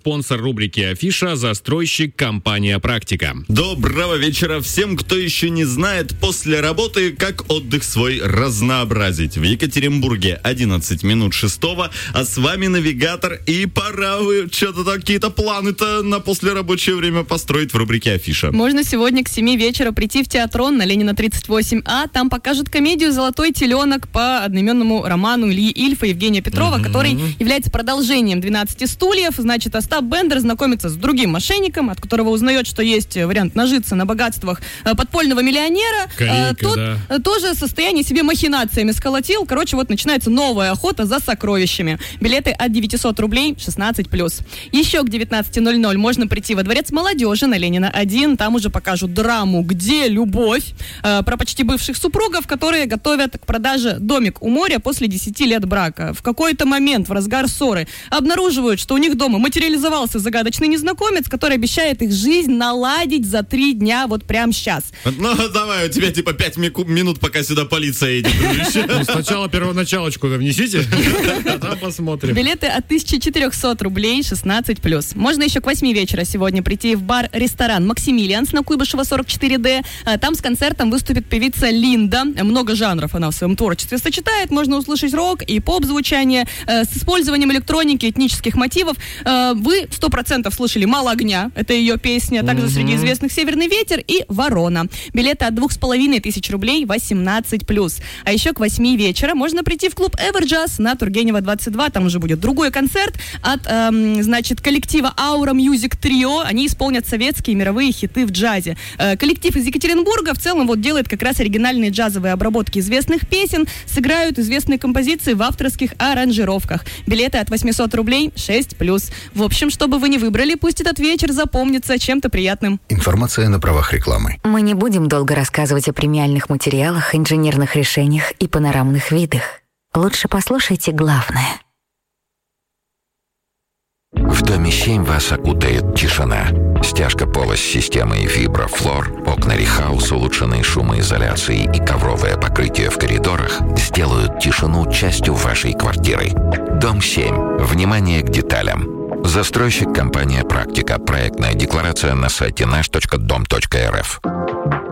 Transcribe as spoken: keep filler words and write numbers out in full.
спонсор рубрики «Афиша», застройщик компания «Практика». Доброго вечера всем, кто еще не знает, после работы как отдых свой разнообразить. В Екатеринбурге одиннадцать минут шестого, а с вами навигатор, и пора вы что-то какие-то планы-то на послерабочее время построить в рубрике «Афиша». Можно сегодня к семи вечера прийти в театрон на Ленина тридцать восемь А. Там покажут комедию «Золотой теленок» по одноименному роману Ильи Ильфа и Евгения Петрова, mm-hmm. который является продолжением «двенадцати стульев». Значит, Остап Бендер знакомится с другим мошенником, от которого узнает, что есть вариант нажиться на богатствах подпольного миллионера. Корейка, Тот да. тоже состояние себе махинациями сколотил. Короче, вот начинается новая охота за сокровищами. Билеты от девятьсот рублей, шестнадцать плюс. Еще к девятнадцати ноль-ноль можно прийти во Дворец молодежи на Ленина один. Там уже покажут драму «Где любовь?» про почти бывших супругов, которые готовят к продаже домик у моря после десяти лет брака. В какой-то момент, в разгар ссоры, обнаруживают, что у них дома материализовался загадочный незнакомец, который обещает их жизнь наладить за три дня, вот прямо сейчас. Ну, давай, у тебя типа пять минут, пока сюда полиция едет. Ну, сначала первоначалочку-то внесите, а там посмотрим. Билеты от тысяча четыреста рублей, шестнадцать плюс. Можно еще к восьми вечера сегодня прийти в бар-ресторан «Максимилианс» на Куйбышева сорок четыре Д. Там с концертом выступит певица Линда. Много жанров она в своем творчестве сочетает. Можно услышать рок и поп-звучание э, с использованием электроники, этнических мотивов. Э, вы сто процентов слышали «Мало огня». Это ее песня. Также mm-hmm. среди известных «Северный ветер» и «Ворона». Билеты от двух с половиной тысяч рублей, восемнадцать плюс. А еще к восьми вечера можно прийти в клуб «Эверджаз» на Тургенева двадцать два. Там уже будет другой концерт от, эм, значит, коллектива «Аура Мьюзик Трио». Они исполнят советские и мировые хиты в джазе. Э, коллектив из Екатеринбурга в целом вот делает как раз оригинальные джазовые обработки известных песен, сыграют известные композиции в авторских аранжировках. Билеты от восемьсот рублей, шесть плюс. В общем, что бы вы ни выбрали, пусть этот вечер запомнится чем-то приятным. Информация на правах рекламы. Мы не будем долго рассказывать о премиальных материалах, инженерных решениях и панорамных видах. Лучше послушайте главное. В доме семь вас окутает тишина. Стяжка пола с системой Виброфлор, окна Рихаус, улучшенные шумоизоляцией и ковровое покрытие в коридорах сделают тишину частью вашей квартиры. Дом семь. Внимание к деталям. Застройщик компания «Практика». Проектная декларация на сайте наш точка дом точка эр эф.